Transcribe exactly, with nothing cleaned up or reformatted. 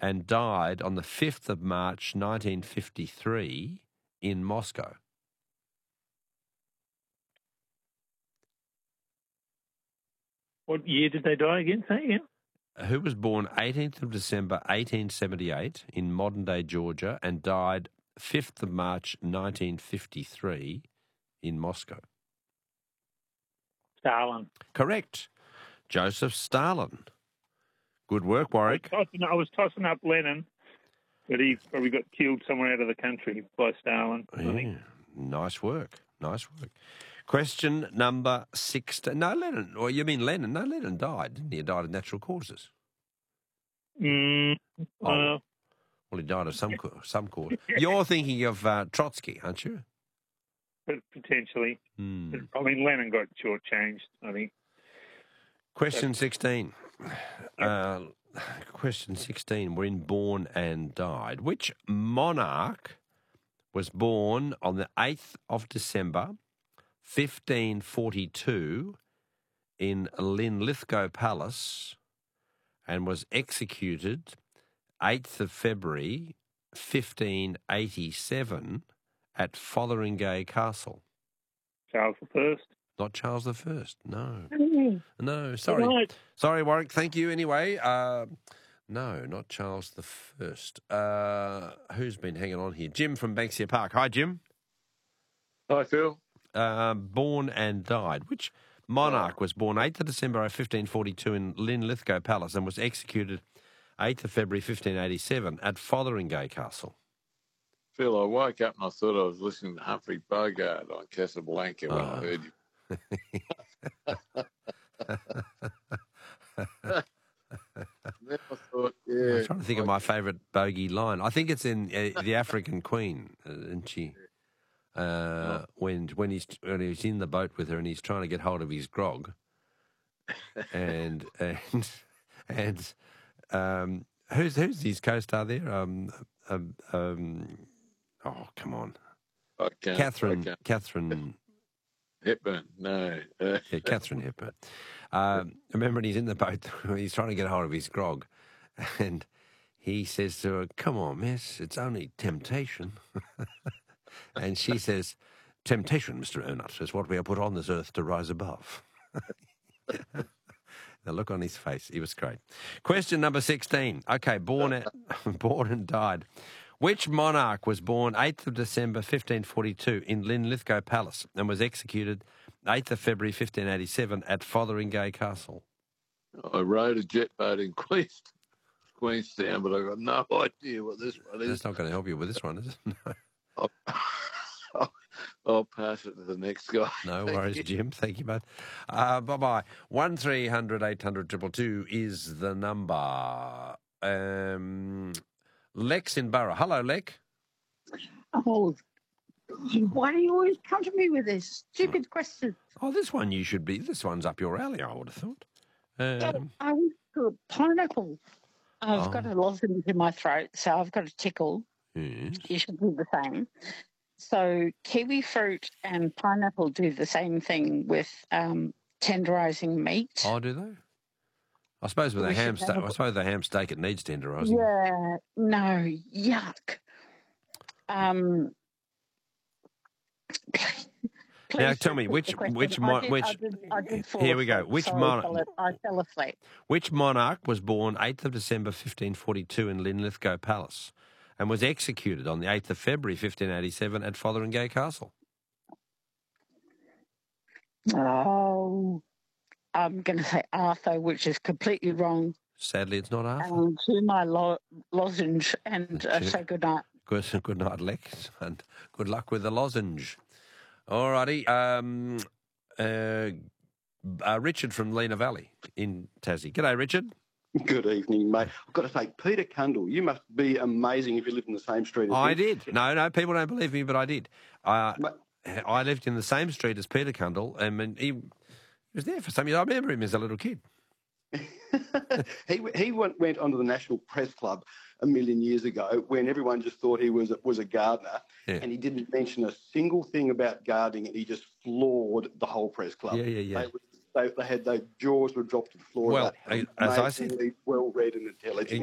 and died on the fifth of March nineteen fifty-three in Moscow? What year did they die again? Say again. Who was born eighteenth of December eighteen seventy-eight in modern-day Georgia and died fifth of March nineteen fifty-three in Moscow? Stalin. Correct. Joseph Stalin. Good work, Warwick. I was, tossing, I was tossing up Lenin, but he probably got killed somewhere out of the country by Stalin. I Yeah, think. nice work. Nice work. Question number sixteen. No, Lennon. Or you mean Lennon? No, Lennon died, didn't he? He died of natural causes. Mm, Oh, uh, well, he died of some co- some cause. You're thinking of uh, Trotsky, aren't you? but potentially. Hmm. I mean, Lenin got shortchanged, I think. Question sixteen. Uh, question sixteen. We're in born and died. Which monarch was born on the eighth of December, fifteen forty-two, in Linlithgow Palace and was executed eighth of February, fifteen eighty-seven, at Fotheringay Castle? Charles the First. Not Charles the First, no. Mm. No, sorry. Right. Sorry, Warwick. Thank you anyway. Uh, no, not Charles the First. Uh, who's been hanging on here? Jim from Banksia Park. Hi, Jim. Hi, Phil. Uh, born and died. Which monarch was born eighth of December fifteen forty-two in Linlithgow Palace and was executed eighth of February fifteen eighty-seven at Fotheringay Castle? Phil, I woke up and I thought I was listening to Humphrey Bogart on Casablanca when Oh. I heard you. Then I thought, yeah. I'm trying to think of my favourite bogey line. I think it's in uh, The African Queen, uh, isn't she? Uh, when when he's when he's in the boat with her and he's trying to get hold of his grog, and and and um, who's who's his co-star there? Um, um, um, oh, come on, I can't, Catherine I can't. Catherine Hepburn, no. Uh, yeah, Catherine Hepburn. Um, remember, when he's in the boat, he's trying to get hold of his grog, and he says to her, "Come on, miss, it's only temptation." And she says, "Temptation, Mister Ernut, is what we are put on this earth to rise above." The look on his face, he was great. Question number sixteen. Okay, born at, born and died. Which monarch was born eighth of December fifteen forty-two in Linlithgow Palace and was executed eighth of February fifteen eighty-seven at Fotheringay Castle? I rode a jet boat in Queens, Queenstown, but I've got no idea what this one is. That's not going to help you with this one, is it? No. I'll, I'll, I'll pass it to the next guy. No Thank worries, you. Jim. Thank you, bud. Uh, bye-bye. one three hundred eight hundred two two two is the number. Um, Lex in Borough. Hello, Lex. Oh, why do you always come to me with this stupid question? Oh, this one you should be. This one's up your alley, I would have thought. Um, I went to a pineapple. I've Oh. got a lozenge in my throat, so I've got a tickle. yes. You should do the same. So kiwi fruit and pineapple do the same thing with um, tenderising meat. Oh, do they? I suppose with a We should ham steak, have a- I suppose the ham steak it needs tenderising. Yeah, no, yuck. Um, Now, please tell me, repeat which- the question. which I mon- did- which- I did, I did fall Here we go. asleep. Which Sorry, mon- fella, I fell asleep. Which monarch was born eighth of December fifteen forty-two in Linlithgow Palace and was executed on the eighth of February fifteen eighty-seven at Fotheringay Castle? Oh, I'm going to say Arthur, which is completely wrong. Sadly, it's not Arthur. And do my lo- lozenge and uh, Cheers. say good night. Good, good night, Lex, and good luck with the lozenge. All righty. Um, uh, uh, Richard from Lena Valley in Tassie. G'day, Richard. Good evening, mate. I've got to say, Peter Cundall, you must be amazing if you lived in the same street as I him. did. No, no, people don't believe me, but I did. Uh, Ma- I lived in the same street as Peter Cundall, and he was there for some years. I remember him as a little kid. he he went, went onto the National Press Club a million years ago when everyone just thought he was a, was a gardener, Yeah. and he didn't mention a single thing about gardening, and he just floored the whole press club. Yeah, yeah, yeah. They, they, they had their jaws were dropped to the floor. Well, about how as I said- amazingly well read and intelligent.